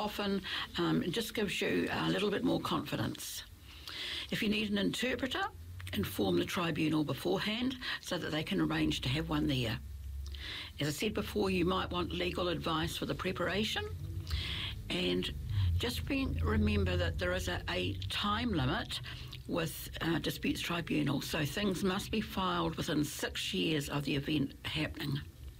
often just gives you a little bit more confidence. If you need an interpreter, inform the tribunal beforehand so that they can arrange to have one there. As I said before, you might want legal advice for the preparation, and just remember that there is a time limit with disputes tribunal, so things must be filed within 6 years of the event happening.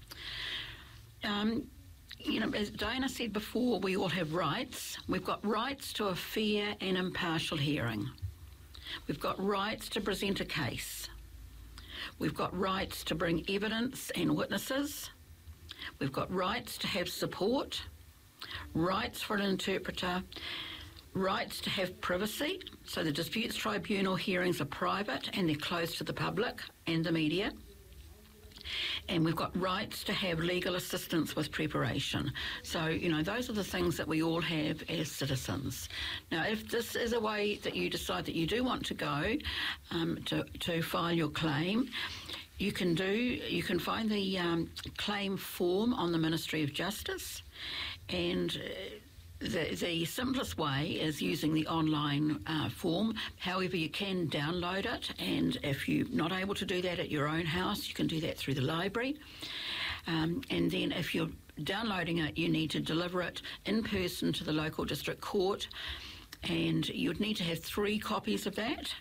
As Diana said before, we all have rights. We've got rights to a fair and impartial hearing. We've got rights to present a case. We've got rights to bring evidence and witnesses. We've got rights to have support, rights for an interpreter, rights to have privacy. So the disputes tribunal hearings are private and they're closed to the public and the media. And we've got rights to have legal assistance with preparation. So, those are the things that we all have as citizens. Now, if this is a way that you decide that you do want to go to file your claim, you can find the claim form on the Ministry of Justice, and the simplest way is using the online form. However, you can download it, and if you're not able to do that at your own house, you can do that through the library. And then if you're downloading it, you need to deliver it in person to the local district court, and you'd need to have 3 copies of that.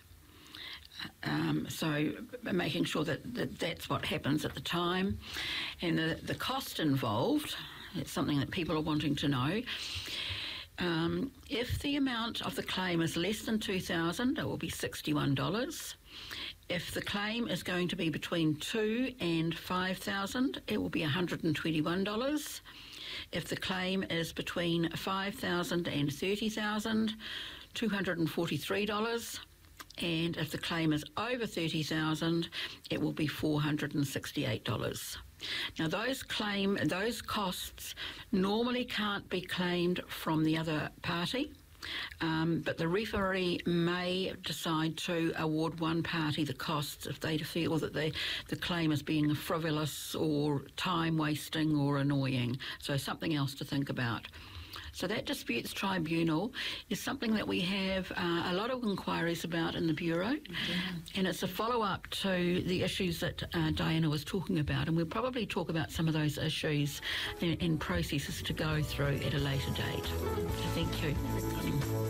So making sure that that's what happens at the time. And the cost involved, it's something that people are wanting to know. If the amount of the claim is less than $2,000, it will be $61. If the claim is going to be between $2,000 and $5,000, it will be $121. If the claim is between $5,000 and $30,000, $243. And if the claim is over $30,000, it will be $468. Now, those costs normally can't be claimed from the other party, but the referee may decide to award one party the costs if they feel that the claim is being frivolous or time-wasting or annoying. So something else to think about. So that disputes tribunal is something that we have a lot of inquiries about in the Bureau, and it's a follow-up to the issues that Diana was talking about, and we'll probably talk about some of those issues and processes to go through at a later date. So thank you.